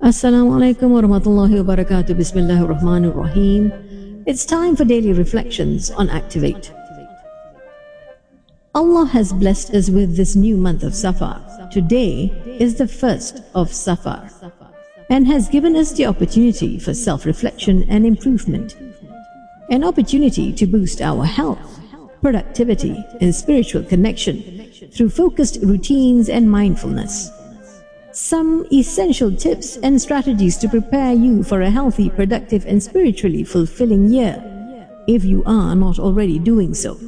Assalamu alaikum wa rahmatullahi wa barakatuh. Bismillahir Rahmanir Rahim. It's time for daily reflections on Activate. Allah has blessed us with this new month of Safar. Today is the first of Safar and has given us the opportunity for self-reflection and improvement. An opportunity to boost our health, productivity and spiritual connection through focused routines and mindfulness. Some essential tips and strategies to prepare you for a healthy, productive and spiritually fulfilling year, if you are not already doing so.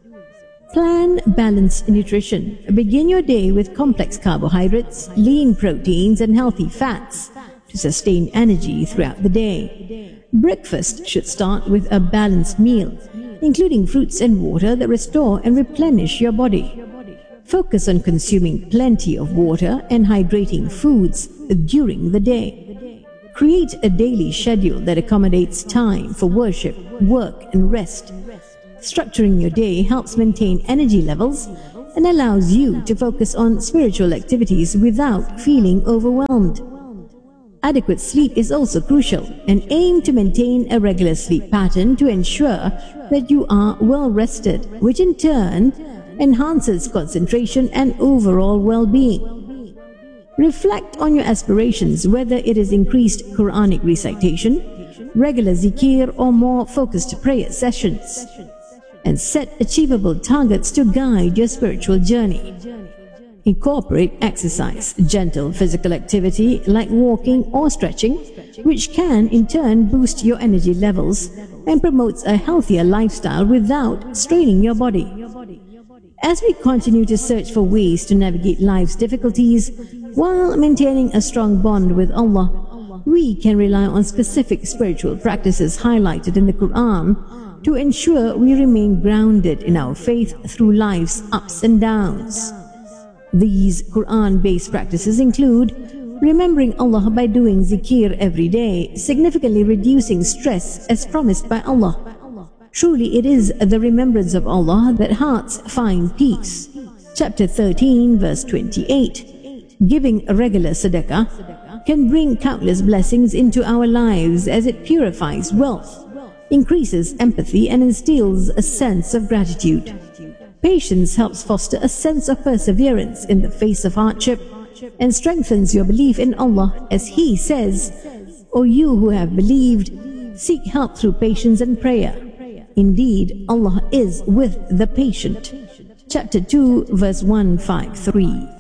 Plan balanced nutrition. Begin your day with complex carbohydrates, lean proteins and healthy fats to sustain energy throughout the day. Breakfast should start with a balanced meal, including fruits and water that restore and replenish your body. Focus on consuming plenty of water and hydrating foods during the day. Create a daily schedule that accommodates time for worship, work, and rest. Structuring your day helps maintain energy levels and allows you to focus on spiritual activities without feeling overwhelmed. Adequate sleep is also crucial, and aim to maintain a regular sleep pattern to ensure that you are well rested, which in turn enhances concentration and overall well-being. Reflect on your aspirations, whether it is increased Quranic recitation, regular zikir or more focused prayer sessions, and set achievable targets to guide your spiritual journey. Incorporate exercise, gentle physical activity like walking or stretching, which can in turn boost your energy levels and promotes a healthier lifestyle without straining your body. As we continue to search for ways to navigate life's difficulties while maintaining a strong bond with Allah, we can rely on specific spiritual practices highlighted in the Quran to ensure we remain grounded in our faith through life's ups and downs. These Quran-based practices include remembering Allah by doing zikir every day, significantly reducing stress as promised by Allah. Truly it is the remembrance of Allah that hearts find peace. Chapter 13 verse 28. Giving regular sadaqah can bring countless blessings into our lives as it purifies wealth, increases empathy and instills a sense of gratitude. Patience helps foster a sense of perseverance in the face of hardship and strengthens your belief in Allah, as He says, "O you who have believed, seek help through patience and prayer. Indeed, Allah is with the patient." Chapter 2 verse 153.